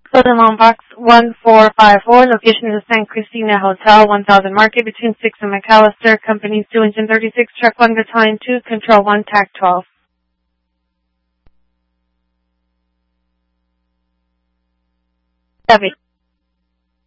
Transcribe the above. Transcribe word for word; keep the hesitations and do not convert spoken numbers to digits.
Solomon Box one four five four, location is the San Cristina Hotel, one thousand Market, between six and McAllister, Company two Engine thirty-six, Truck one, Battalion two, Control one, T A C twelve. Heavy.